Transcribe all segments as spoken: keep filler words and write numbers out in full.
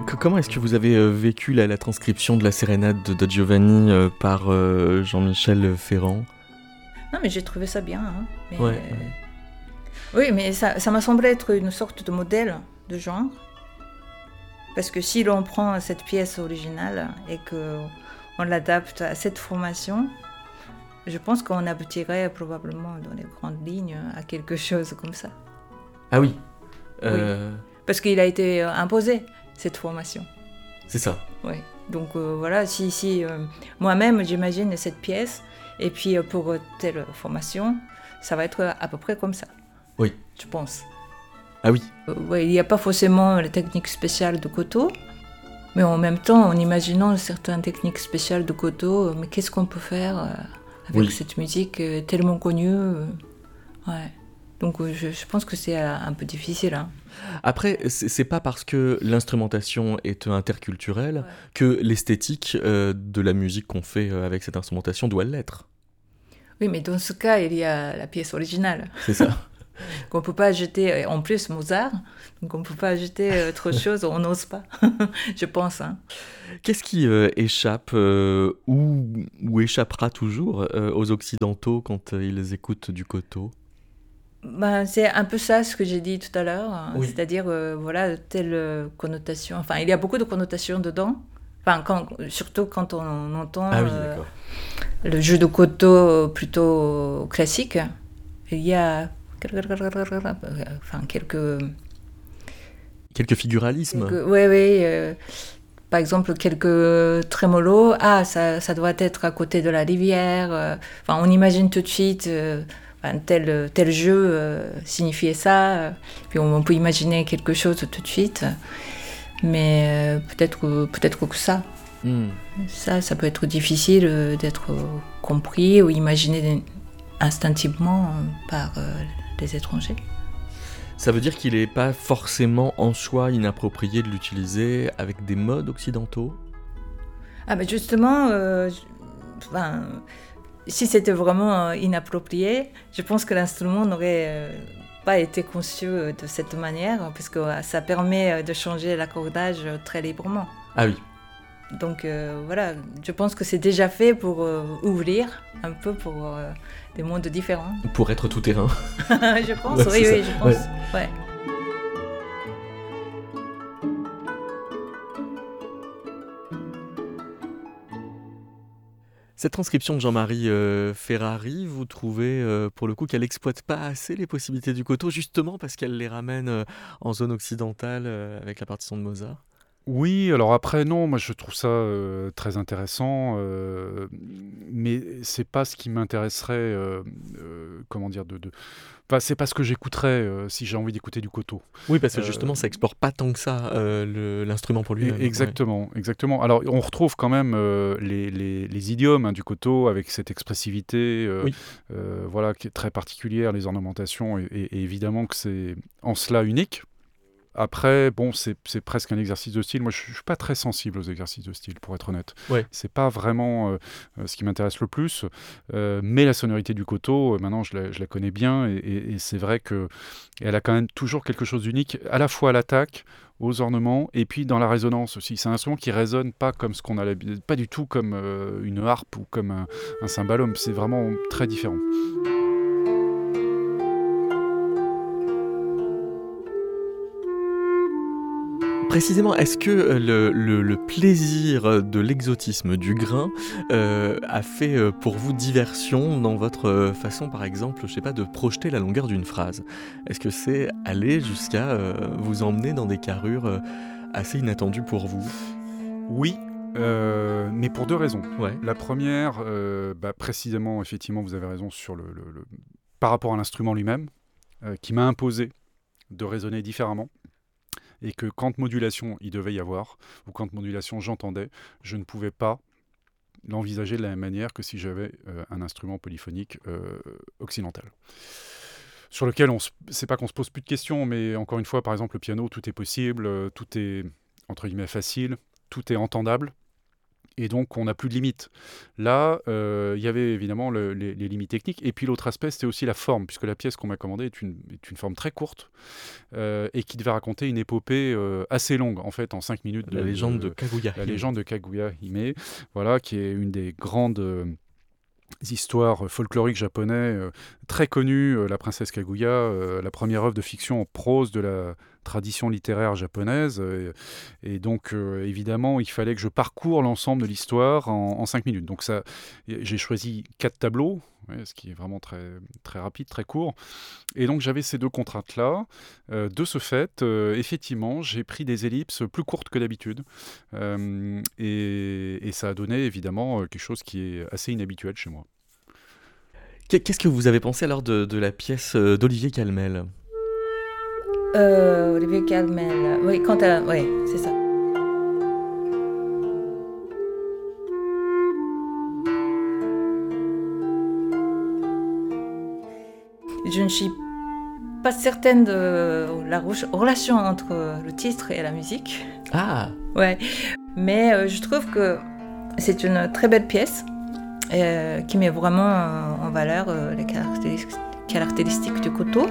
Que- comment est-ce que vous avez euh, vécu la, la transcription de la sérénade de, de Giovanni euh, par euh, Jean-Michel Ferrand? Non, mais j'ai trouvé ça bien. Hein. Mais, Ouais. euh, Oui, mais ça, ça m'a semblé être une sorte de modèle de genre. Parce que si l'on prend cette pièce originale et qu'on l'adapte à cette formation, je pense qu'on aboutirait probablement dans les grandes lignes à quelque chose comme ça. Ah oui. Euh, Parce qu'il a été euh, imposé, cette formation. C'est ça. Oui. Donc euh, voilà, si, si euh, moi-même j'imagine cette pièce, et puis euh, pour euh, telle formation, ça va être à peu près comme ça. Oui. Je pense. Ah oui. Euh, ouais, il n'y a pas forcément la technique spéciale de Koto, mais en même temps, en imaginant certaines techniques spéciales de Koto, euh, mais qu'est-ce qu'on peut faire euh, avec Oui. cette musique euh, tellement connue euh, ouais. Donc euh, je, je pense que c'est euh, un peu difficile. Hein. Après, c'est, c'est pas parce que l'instrumentation est interculturelle Ouais. que l'esthétique euh, de la musique qu'on fait euh, avec cette instrumentation doit l'être. Oui, mais dans ce cas, il y a la pièce originale. C'est ça. Qu'on ne peut pas ajouter, en plus Mozart, donc on ne peut pas ajouter autre chose, on n'ose pas, je pense. Hein. Qu'est-ce qui euh, échappe euh, ou, ou échappera toujours euh, aux Occidentaux quand euh, ils écoutent du Koto? Ben, c'est un peu ça ce que j'ai dit tout à l'heure, hein. Oui. C'est-à-dire, euh, voilà, telle euh, connotation, enfin, il y a beaucoup de connotations dedans, enfin, quand, surtout quand on entend Ah oui, euh, d'accord. le jeu de Koto plutôt classique, il y a enfin, quelques... Quelques figuralismes. quelques oui, oui, euh, par exemple, quelques trémolos, ah, ça, ça doit être à côté de la rivière, euh, enfin, on imagine tout de suite... Euh, Enfin, tel, tel jeu euh, signifiait ça, euh, puis on, on peut imaginer quelque chose tout de suite, mais euh, peut-être, peut-être que ça, Mm. ça, ça peut être difficile euh, d'être euh, compris ou imaginé instinctivement euh, par euh, les étrangers. Ça veut dire qu'il n'est pas forcément en soi inapproprié de l'utiliser avec des modes occidentaux? Ah ben justement, euh, je- enfin, si c'était vraiment euh, inapproprié, je pense que l'instrument n'aurait euh, pas été conçu euh, de cette manière, parce que euh, ça permet euh, de changer l'accordage euh, très librement. Ah oui. Donc euh, voilà, je pense que c'est déjà fait pour euh, ouvrir un peu pour euh, des mondes différents. Pour être tout terrain. je pense, Ouais, oui, c'est oui, ça. je pense. Ouais. Cette transcription de Jean-Marie euh, Ferrari, vous trouvez euh, pour le coup qu'elle exploite pas assez les possibilités du Koto, justement parce qu'elle les ramène euh, en zone occidentale euh, avec la partition de Mozart? Oui, alors après, non, moi je trouve ça euh, très intéressant, euh, mais c'est pas ce qui m'intéresserait, euh, euh, comment dire, de, de... Enfin, c'est pas ce que j'écouterais euh, si j'ai envie d'écouter du Koto. Oui, parce que Euh, justement, ça explore pas tant que ça euh, le- l'instrument pour E- lui-même. Ouais. Exactement, exactement. Alors, on retrouve quand même euh, les, les- les idiomes hein, du Koto avec cette expressivité, euh, Oui. euh, voilà, qui est très particulière, les ornementations, et, et- et évidemment que c'est en cela unique. Après, bon, c'est c'est presque un exercice de style. Moi, je ne suis pas très sensible aux exercices de style, pour être honnête. Ouais. C'est pas vraiment euh, euh, ce qui m'intéresse le plus. Euh, mais la sonorité du Koto, euh, maintenant, je la, je la connais bien, et, et- et c'est vrai que elle a quand même toujours quelque chose d'unique, à la fois à l'attaque, aux ornements, et puis dans la résonance aussi. C'est un instrument qui résonne pas comme ce qu'on a l'habitude, pas du tout comme euh, une harpe ou comme un, un cymbalum. C'est vraiment très différent. Précisément, est-ce que euh, le, le- le plaisir de l'exotisme du grain euh, a fait euh, pour vous diversion dans votre euh, façon, par exemple, je sais pas, de projeter la longueur d'une phrase? Est-ce que c'est aller jusqu'à euh, vous emmener dans des carrures euh, assez inattendues pour vous? Oui, euh, mais pour deux raisons. Ouais. La première, euh, bah, précisément, effectivement, vous avez raison sur le, le- le- par rapport à l'instrument lui-même, euh, qui m'a imposé de raisonner différemment, et que quand modulation il devait y avoir, ou quand modulation j'entendais, je ne pouvais pas l'envisager de la même manière que si j'avais euh, un instrument polyphonique euh, occidental. Sur lequel, on se, c'est pas qu'on se pose plus de questions, mais encore une fois, par exemple, le piano, tout est possible, euh, tout est, entre guillemets, facile, tout est entendable. Et donc, on n'a plus de limites. Là, euh, il y avait évidemment le, les, les limites techniques. Et puis, l'autre aspect, c'était aussi la forme, puisque la pièce qu'on m'a commandée est une, est une forme très courte euh, et qui devait raconter une épopée euh, assez longue, en fait, en cinq minutes. La de, légende de, de Kaguya. La légende de Kaguya Hime, voilà, qui est une des grandes... Euh, histoires folkloriques japonais euh, très connues, euh, la princesse Kaguya, euh, la première œuvre de fiction en prose de la tradition littéraire japonaise. Euh, et donc, euh, évidemment, il fallait que je parcours l'ensemble de l'histoire en, en cinq minutes. Donc, ça, j'ai choisi quatre tableaux, ouais, ce qui est vraiment très, très rapide, très court. Et donc, j'avais ces deux contraintes-là. Euh, de ce fait, euh, effectivement, j'ai pris des ellipses plus courtes que d'habitude. Euh, et, et ça a donné, évidemment, quelque chose qui est assez inhabituel chez moi. Qu'est-ce que vous avez pensé alors de, de la pièce d'Olivier Calmel ? euh, Olivier Calmel, oui, quand elle... oui, c'est ça. Je ne suis pas certaine de la relation entre le titre et la musique. Ah. Ouais, mais euh, je trouve que c'est une très belle pièce. Euh, qui met vraiment euh, en valeur euh, les caractéristiques, caractéristiques du koto.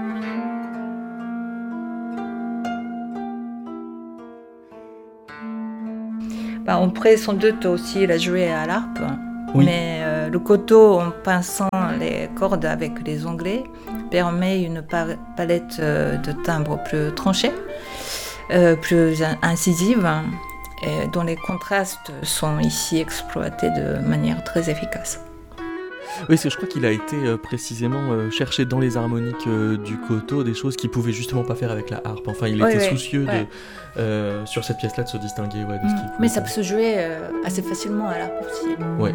Bah, on pourrait sans doute aussi la jouer à l'harpe, oui. mais euh, le koto, en pinçant les cordes avec les onglets, permet une par- palette euh, de timbres plus tranchée, euh, plus incisive, et dont les contrastes sont ici exploités de manière très efficace. Oui, c'est, je crois qu'il a été euh, précisément euh, cherché dans les harmoniques euh, du koto des choses qu'il pouvait justement pas faire avec la harpe. Enfin, il oui, était oui, soucieux ouais. de, euh, sur cette pièce-là de se distinguer ouais, de mmh. ce qu'il pouvait Mais ça faire. peut se jouer euh, assez facilement à l'harpe aussi. Ouais.